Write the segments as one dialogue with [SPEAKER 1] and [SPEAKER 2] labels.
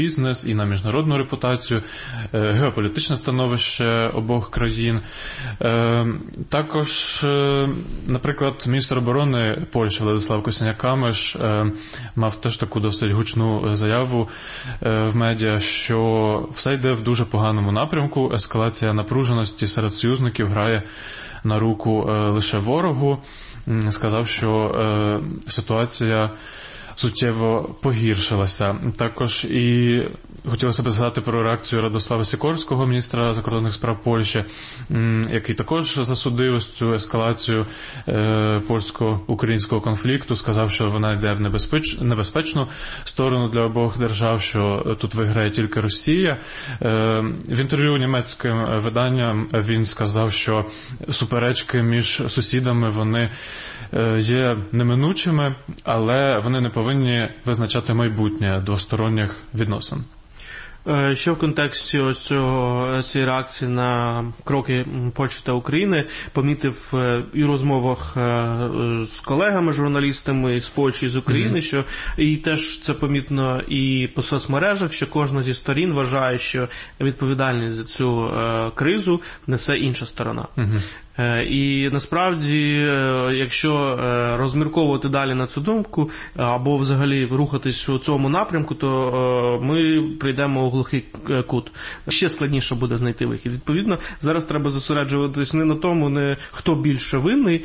[SPEAKER 1] бізнес, і на міжнародну репутацію, геополітичне становище обох країн. Також, наприклад, міністр оборони Польщі Владислав Косiniak-Kamysz мав теж таку досить гучну заяву в медіа, що все йде в дуже поганому напрямку, ескалація напруженості серед союзників грає на руку лише ворогу. Сказав, що ситуація суттєво погіршилася. Також і хотілося б згадати про реакцію Радослава Сікорського, міністра закордонних справ Польщі, який також засудив ось цю ескалацію польсько-українського конфлікту, сказав, що вона йде в небезпечну сторону для обох держав, що тут виграє тільки Росія. В інтерв'ю німецьким виданням він сказав, що суперечки між сусідами, вони є неминучими, але вони не повинні визначати майбутнє двосторонніх відносин.
[SPEAKER 2] Ще в контексті ось цієї реакції на кроки Польщі та України помітив і в розмовах з колегами, журналістами з Польщі, з України, що і теж це помітно і по соцмережах, що кожна зі сторін вважає, що відповідальність за цю кризу несе інша сторона. І насправді, якщо розмірковувати далі на цю думку, або взагалі рухатись у цьому напрямку, то ми прийдемо у глухий кут. Ще складніше буде знайти вихід. Відповідно, зараз треба зосереджуватись не на тому, не хто більше винний,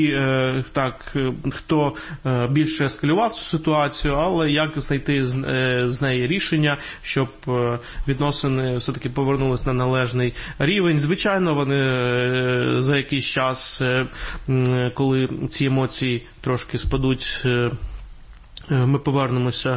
[SPEAKER 2] хто більше ескалював цю ситуацію, але як знайти з неї рішення, щоб відносини все-таки повернулись на належний рівень. Звичайно, вони за якийсь час, коли ці емоції трошки спадуть, ми повернемося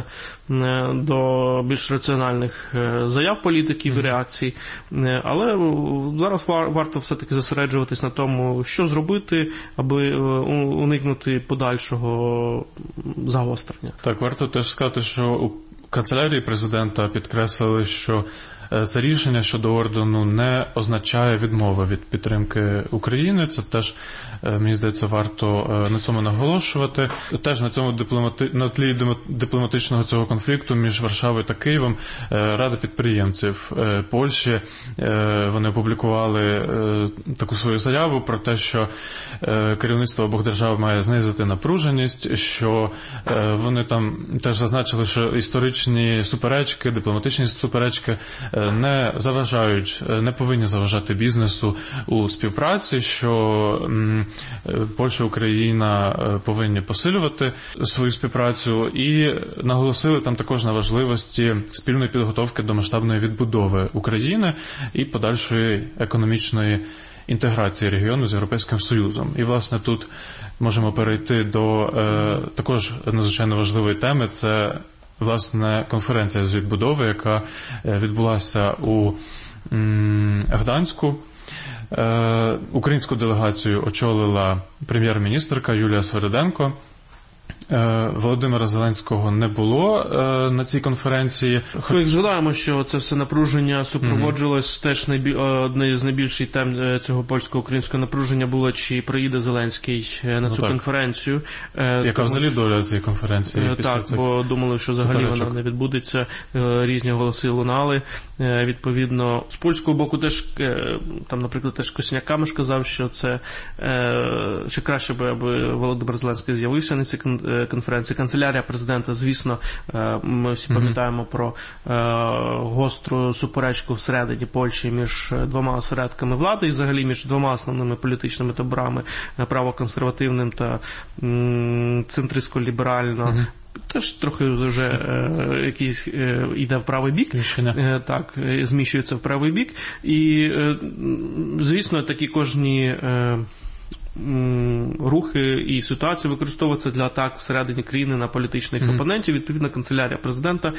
[SPEAKER 2] до більш раціональних заяв політиків і реакцій. Але зараз варто все-таки зосереджуватись на тому, що зробити, аби уникнути подальшого загострення.
[SPEAKER 1] Так, варто теж сказати, що у канцелярії президента підкреслили, що це рішення щодо ордену не означає відмови від підтримки України. Це теж, мені здається, варто на цьому наголошувати. Теж на тлі дипломатичного цього конфлікту між Варшавою та Києвом Рада підприємців Польщі, вони опублікували таку свою заяву про те, що керівництво обох держав має знизити напруженість, що вони там теж зазначили, що історичні суперечки, дипломатичні суперечки не заважають, не повинні заважати бізнесу у співпраці, що Польща і Україна повинні посилювати свою співпрацю, і наголосили там також на важливості спільної підготовки до масштабної відбудови України і подальшої економічної інтеграції регіону з Європейським Союзом. І, власне, тут можемо перейти до також надзвичайно важливої теми – це власне конференція з відбудови, яка відбулася у Гданську. Українську делегацію очолила прем'єр-міністерка Юлія Свериденко. Володимира Зеленського не було на цій конференції.
[SPEAKER 2] Як згадаємо, що це все напруження супроводжувалось, теж однією з найбільших тем цього польсько-українського напруження було, чи приїде Зеленський на цю конференцію.
[SPEAKER 1] Яка взагалі доля цієї конференції?
[SPEAKER 2] Так, бо думали, що взагалі вона не відбудеться, різні голоси лунали. Відповідно, з польського боку теж, там, наприклад, теж Косiniak-Kamysz казав, що це ще краще би, аби Володимир Зеленський з'явився на цій конференції. Канцелярія президента, звісно, ми всі пам'ятаємо про гостру суперечку всередині Польщі між двома осередками влади і взагалі між двома основними політичними таборами, правоконсервативним та центристсько-ліберально. Теж трохи вже якийсь йде в правий бік, так, зміщується в правий бік. І, звісно, такі кожні рухи і ситуації використовуються для атак всередині країни на політичних опонентів. Відповідно, канцелярія президента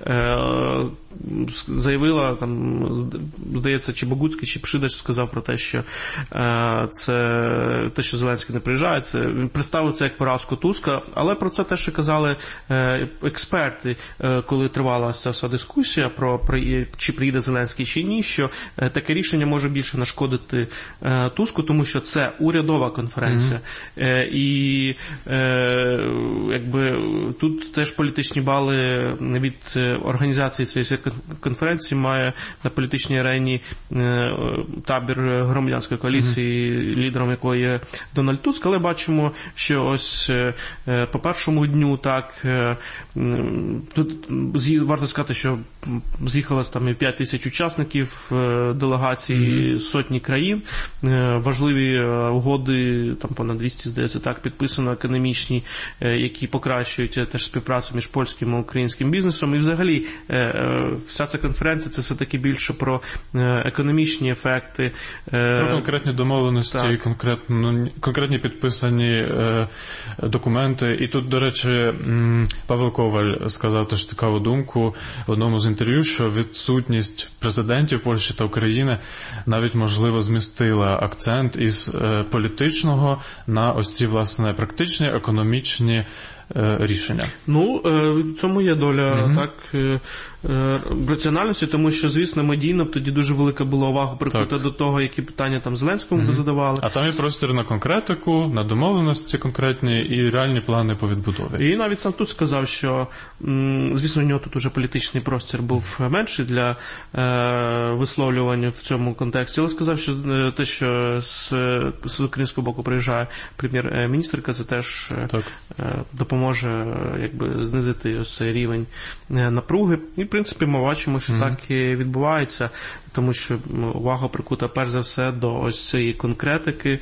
[SPEAKER 2] заявила, там, здається, чи Богуцький, чи Пшидач сказав про те, що це те, що Зеленський не приїжджає, це він представив це як поразку Туска, але про це теж і казали експерти, коли тривала ця вся дискусія про чи приїде Зеленський чи ні, що таке рішення може більше нашкодити Туску, тому що це урядова конференція. І якби тут теж політичні бали від організації цієї конференції має на політичній арені табір громадянської коаліції, лідером якої є Дональд Туск, але бачимо, що ось по першому дню так тут варто сказати, що з'їхалось там і 5 тисяч учасників делегації, сотні країн, важливі угоди, там понад 200, здається, так, підписано, економічні, які покращують теж співпрацю між польським і українським бізнесом. І взагалі вся ця конференція – це все-таки більше про економічні ефекти.
[SPEAKER 1] Про конкретні домовленості, конкретні підписані документи. І тут, до речі, Павел Коваль сказав теж цікаву думку в одному з інтерв'ю, що відсутність президентів Польщі та України навіть, можливо, змістила акцент із політичного на ось ці, власне, практичні, економічні рішення.
[SPEAKER 2] Ну, в цьому є доля, так, раціональності, тому що, звісно, медійно тоді дуже велика була увага прикута до того, які питання там Зеленському задавали.
[SPEAKER 1] А там є простір на конкретику, на домовленості конкретні і реальні плани по відбудові.
[SPEAKER 2] І навіть сам тут сказав, що, звісно, у нього тут уже політичний простір був менший для висловлювання в цьому контексті, але сказав, що те, що з українського боку приїжджає прем'єр-міністрка, це теж допоможе якби знизити ось цей рівень напруги. І, в принципі, ми бачимо, що так і відбувається, тому що увага прикута перш за все до ось цієї конкретики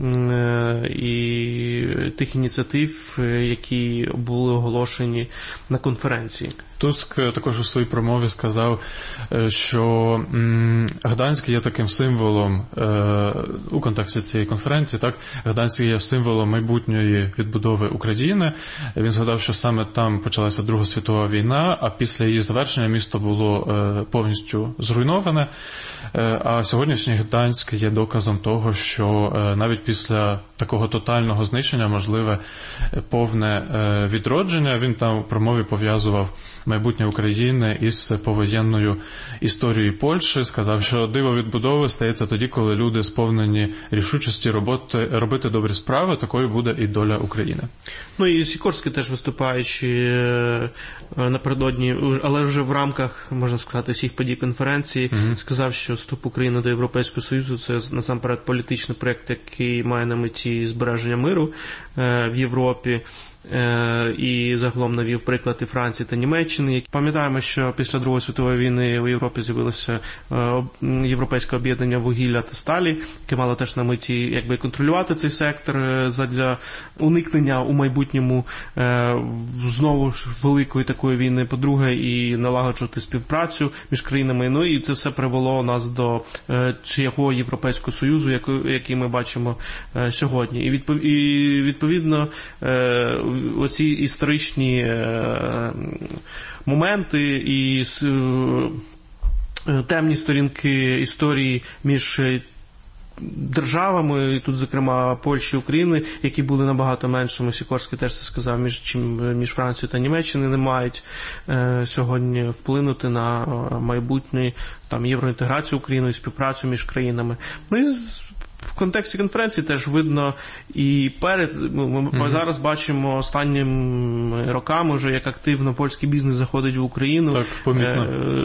[SPEAKER 2] і тих ініціатив, які були оголошені на конференції.
[SPEAKER 1] Туск також у своїй промові сказав, що Гданськ є таким символом у контексті цієї конференції, так, Гданськ є символом майбутньої відбудови України. Він згадав, що саме там почалася Друга світова війна, а після її завершення місто було повністю зруйноване. А сьогоднішній Гданськ є доказом того, що навіть після такого тотального знищення можливе повне відродження. Він там у промові пов'язував майбутнє України із повоєнною історією Польщі. Сказав, що диво відбудови стається тоді, коли люди сповнені рішучості робити добрі справи. Такою буде і доля України.
[SPEAKER 2] Ну і Сікорський теж, виступаючи напередодні, але вже в рамках, можна сказати, всіх подій конференції, сказав, що вступ України до Європейського Союзу – це насамперед політичний проєкт, який має на меті збереження миру в Європі. І загалом навів приклад і Франції та Німеччини. Пам'ятаємо, що після Другої світової війни у Європі з'явилося Європейське об'єднання вугілля та сталі, яке мало теж на меті якби контролювати цей сектор задля уникнення у майбутньому знову ж великої такої війни, по-друге, і налагоджувати співпрацю між країнами. Ну і це все привело нас до цього Європейського Союзу, який ми бачимо сьогодні. І відповідно оці історичні моменти і темні сторінки історії між державами, і тут, зокрема, Польщі і України, які були набагато меншими, Сікорський теж це сказав, між Францією та Німеччиною, не мають сьогодні вплинути на майбутню там євроінтеграцію України і співпрацю між країнами. Ну і в контексті конференції теж видно і ми зараз бачимо останніми роками вже, як активно польський бізнес заходить в Україну.
[SPEAKER 1] Так, помітно.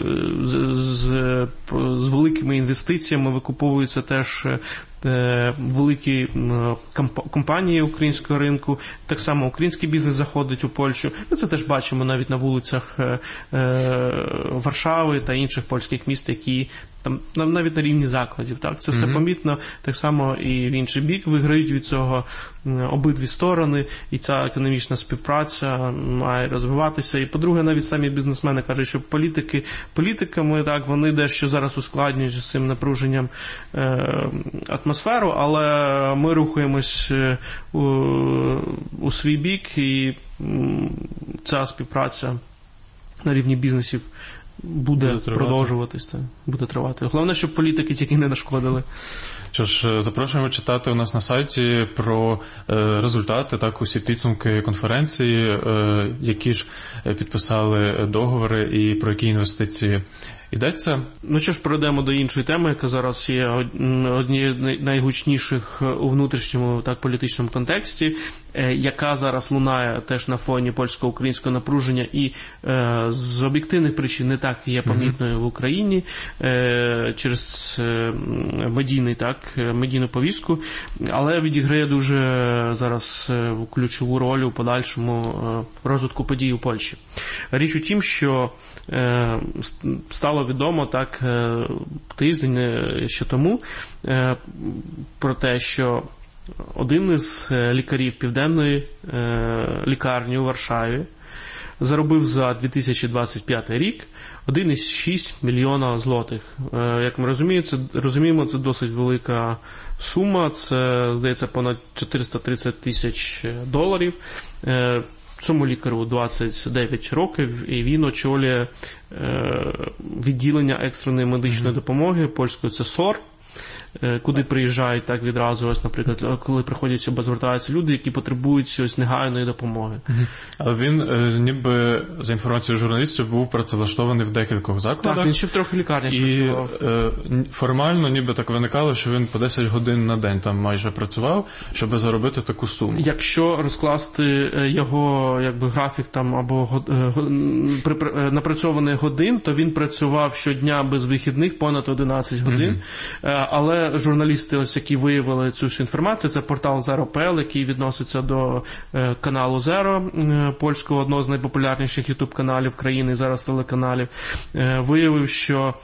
[SPEAKER 2] З великими інвестиціями викуповуються теж великі компанії українського ринку, так само український бізнес заходить у Польщу. Ми це теж бачимо навіть на вулицях Варшави та інших польських міст, які там навіть на рівні закладів. Так, це все помітно, так само і в інший бік виграють від цього обидві сторони, і ця економічна співпраця має розвиватися. І, по-друге, навіть самі бізнесмени кажуть, що політиками, так, вони дещо зараз ускладнюють з цим напруженням атмосферу, але ми рухаємось у свій бік, і ця співпраця на рівні бізнесів буде продовжуватись, буде тривати. Головне, щоб політики тільки не нашкодили.
[SPEAKER 1] Що ж, запрошуємо читати у нас на сайті про результати, так, усі підсумки конференції, які ж підписали договори і про які інвестиції Йдеться.
[SPEAKER 2] Ну що ж, перейдемо до іншої теми, яка зараз є однією з найгучніших у внутрішньому політичному контексті, яка зараз лунає теж на фоні польсько-українського напруження і з об'єктивних причин не так є помітною в Україні через медійну повістку, але відіграє дуже зараз ключову роль у подальшому розвитку подій у Польщі. Річ у тім, що стало відомо тиждень ще тому про те, що один із лікарів Південної лікарні у Варшаві заробив за 2025 рік 1,6 мільйона злотих. Як ми розуміємо, це досить велика сума, це, здається, понад 430 тисяч доларів. Цьому лікарю 29 років, і він очолює відділення екстреної медичної допомоги польської СОR, куди приїжджають так відразу, ось, наприклад, коли приходять або звертаються люди, які потребують ось негайної допомоги.
[SPEAKER 1] Але він, ніби, за інформацією журналістів, був працевлаштований в декількох закладах.
[SPEAKER 2] Так, він ще в 3 лікарнях працював.
[SPEAKER 1] І формально ніби так виникало, що він по 10 годин на день там майже працював, щоб заробити таку суму.
[SPEAKER 2] Якщо розкласти його графік або напрацьованих годин, то він працював щодня без вихідних понад 11 годин. Але журналісти, які виявили цю всю інформацію, це портал Zero.pl, який відноситься до каналу Zero, польського, одного з найпопулярніших ютуб-каналів країни, зараз телеканалів, виявив, що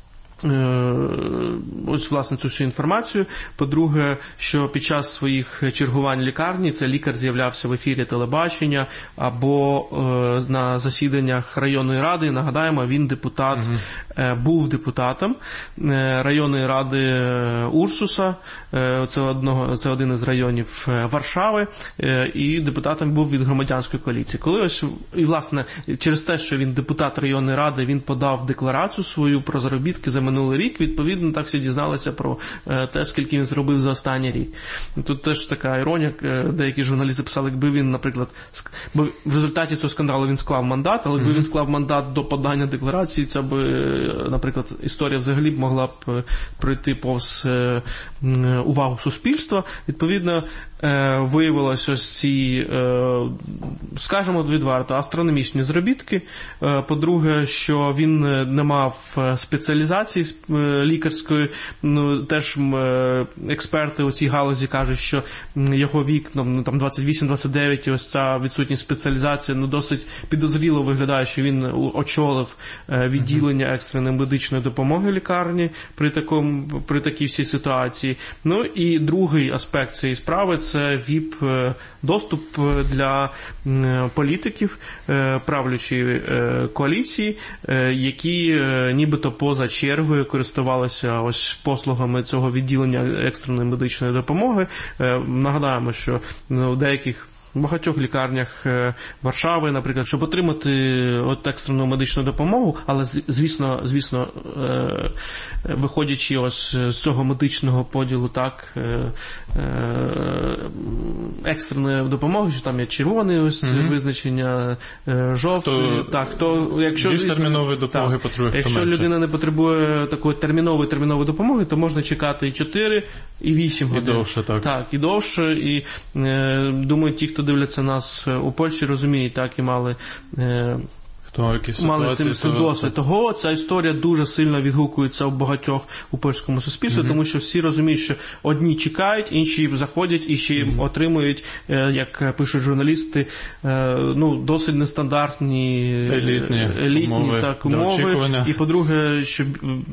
[SPEAKER 2] ось, власне, цю всю інформацію. По-друге, що під час своїх чергувань лікарні цей лікар з'являвся в ефірі телебачення або на засіданнях районної ради. Нагадаємо, він був депутатом районної ради Урсуса, це один із районів Варшави, і депутатом був від громадянської коаліції. І, власне, через те, що він депутат районної ради, він подав декларацію свою про заробітки за минулий рік, відповідно, так всі дізналися про те, скільки він зробив за останній рік. Тут теж така іронія, деякі журналісти писали, якби він, наприклад, бо в результаті цього скандалу він склав мандат, але якби він склав мандат до подання декларації, це би, наприклад, історія взагалі б могла б пройти повз увагу суспільства. Відповідно, виявилось ось ці, скажімо відверто, астрономічні заробітки. По-друге, що він не мав спеціалізації лікарської. Теж експерти у цій галузі кажуть, що його вік, там 28-29, ось ця відсутність спеціалізації, досить підозріло виглядає, що він очолив відділення екстреної медичної допомоги лікарні при такій всій ситуації. І другий аспект цієї справи – це ВІП-доступ для політиків правлячої коаліції, які нібито поза чергою користувалися ось послугами цього відділення екстреної медичної допомоги. Нагадаємо, що в багатьох лікарнях Варшави, наприклад, щоб отримати екстрену медичну допомогу, але, звісно, виходячи ось з цього медичного поділу, екстреної допомоги, що там є червоне визначення, жовтий, якщо
[SPEAKER 1] більш термінової допомоги потребує,
[SPEAKER 2] якщо людина не потребує такої термінової допомоги, то можна чекати і 4, і 8 годин.
[SPEAKER 1] І довше, так.
[SPEAKER 2] І довше, і думаю, ті, хто дивляться нас у Польщі, розуміють, і мали цим досвід. Того ця історія дуже сильно відгукується у багатьох у польському суспільстві, тому що всі розуміють, що одні чекають, інші заходять і ще отримують, як пишуть журналісти, досить нестандартні елітні умови. І, по-друге, що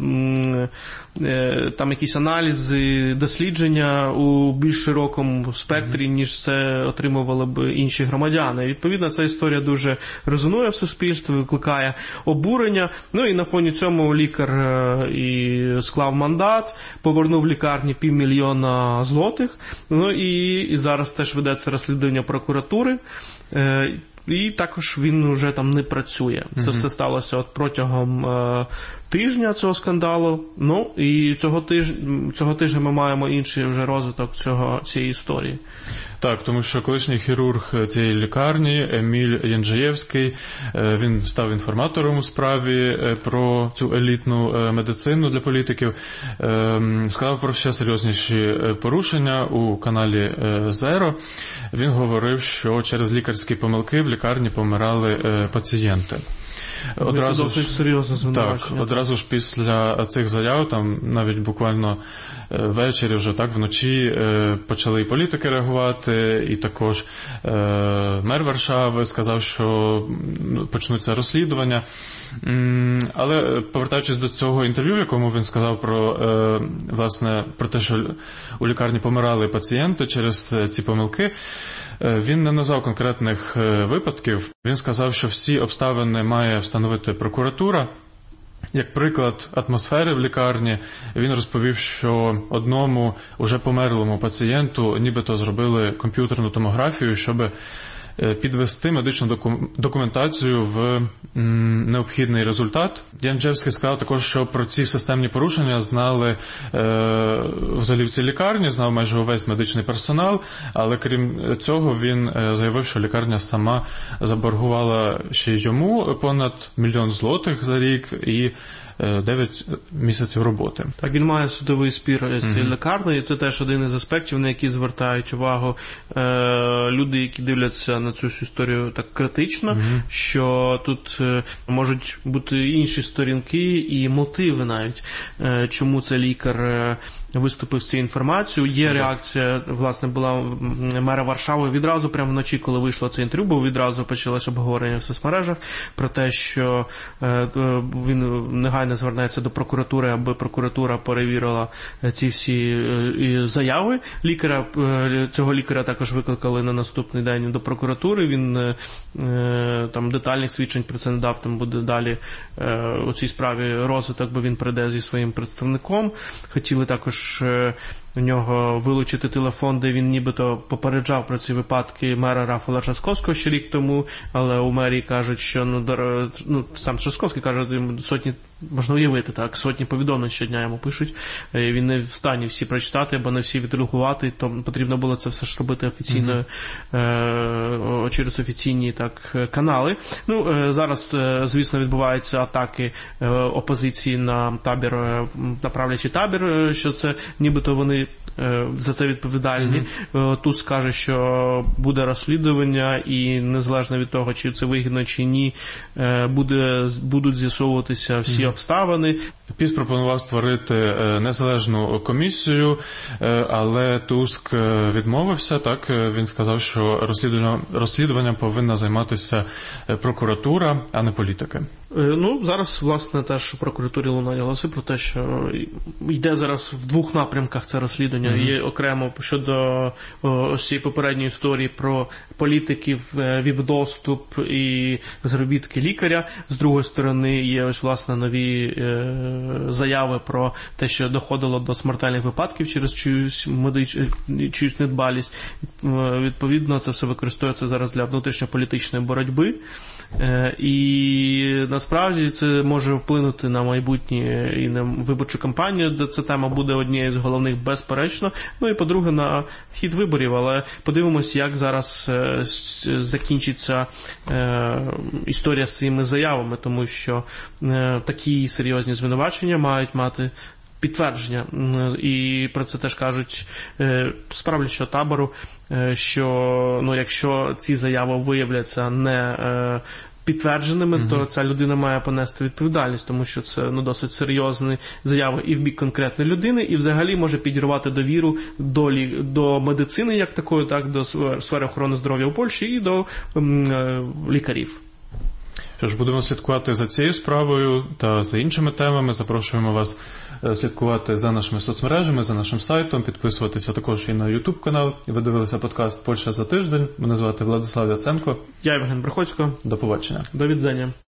[SPEAKER 2] там якісь аналізи, дослідження у більш широкому спектрі, ніж це отримували б інші громадяни. Відповідно, ця історія дуже резонує в суспільстві, викликає обурення. І на фоні цьому лікар і склав мандат, повернув лікарні 500 000 злотих. І зараз теж ведеться розслідування прокуратури. І також він вже там не працює. Це все сталося протягом тижня цього скандалу. І цього тижня ми маємо інший вже розвиток цієї історії.
[SPEAKER 1] Так, тому що колишній хірург цієї лікарні Еміль Янджеєвський, він став інформатором у справі про цю елітну медицину для політиків, сказав про ще серйозніші порушення у каналі «Зеро». Він говорив, що через лікарські помилки в лікарні помирали пацієнти.
[SPEAKER 2] Це досить серйозне звинувачення.
[SPEAKER 1] Так, одразу ж після цих заяв, там навіть буквально ввечері, вже так, вночі почали і політики реагувати, і також мер Варшави сказав, що почнуться розслідування. Але повертаючись до цього інтерв'ю, в якому він сказав про те, що у лікарні помирали пацієнти через ці помилки, він не назвав конкретних випадків. Він сказав, що всі обставини має встановити прокуратура. Як приклад атмосфери в лікарні, він розповів, що одному уже померлому пацієнту нібито зробили комп'ютерну томографію, щоб підвести медичну документацію в необхідний результат. Янджеєвський сказав також, що про ці системні порушення знали взагалі в цій лікарні, знав майже увесь медичний персонал, але крім цього він заявив, що лікарня сама заборгувала ще йому понад 1 мільйон злотих за рік і 9 місяців роботи.
[SPEAKER 2] Так, він має судовий спір з цією лікарнею, і це теж один із аспектів, на які звертають увагу люди, які дивляться на цю історію так критично, що тут можуть бути інші сторінки і мотиви навіть, чому цей лікар виступив з цією інформацією. Є реакція, власне, була мера Варшави відразу, прямо вночі, коли вийшло це інтерв'ю, бо відразу почалось обговорення в соцмережах про те, що він негайно звернеться до прокуратури, аби прокуратура перевірила ці всі заяви лікаря. Цього лікаря також викликали на наступний день до прокуратури. Він там детальних свідчень про це не дав, там буде далі у цій справі розвиток, бо він прийде зі своїм представником. Хотіли також у нього вилучити телефон, де він нібито попереджав про ці випадки мера Рафала Трzaskowskiego ще рік тому, але у мерії кажуть, що сам Трzaskowski каже, сотні, можна уявити, так, сотні повідомлень щодня йому пишуть, і він не в стані всі прочитати, або не всі відреагувати, то потрібно було це все ж робити офіційно, через офіційні так канали. Зараз, звісно, відбуваються атаки опозиції на табір, на правлячий табір, що це нібито вони за це відповідальні. Туск каже, що буде розслідування і незалежно від того, чи це вигідно, чи ні, будуть з'ясовуватися всі обставини.
[SPEAKER 1] ПІС пропонував створити незалежну комісію, але Туск відмовився. Так, він сказав, що розслідуванням повинна займатися прокуратура, а не політики.
[SPEAKER 2] Зараз, власне, теж у прокуратурі лунають голоси про те, що йде зараз в 2 напрямках це розслідування. Є окремо щодо ось цієї попередньої історії про політиків, ВІП-доступ і заробітки лікаря. З другої сторони, є ось, власне, нові заяви про те, що доходило до смертельних випадків через чиюсь недбалість. Відповідно, це все використовується зараз для внутрішньополітичної боротьби. І насправді це може вплинути на майбутнє і на виборчу кампанію, де ця тема буде однією з головних, безперечно. І, по-друге, на хід виборів. Але подивимось, як зараз закінчиться історія з цими заявами, тому що такі серйозні звинувачення мають мати підтвердження. І про це теж кажуть з правлячого табору, що якщо ці заяви виявляться не підтвердженими, то ця людина має понести відповідальність, тому що це досить серйозні заяви і в бік конкретної людини, і взагалі може підірвати довіру до медицини як такої, так, до сфери охорони здоров'я у Польщі і до лікарів.
[SPEAKER 1] Тож будемо слідкувати за цією справою та за іншими темами. Запрошуємо вас слідкувати за нашими соцмережами, за нашим сайтом, підписуватися також і на YouTube канал. Ви дивилися подкаст «Польща за тиждень». Мене звати Владислав Яценко.
[SPEAKER 2] Я Євген Приходько.
[SPEAKER 1] До побачення.
[SPEAKER 2] До відзення.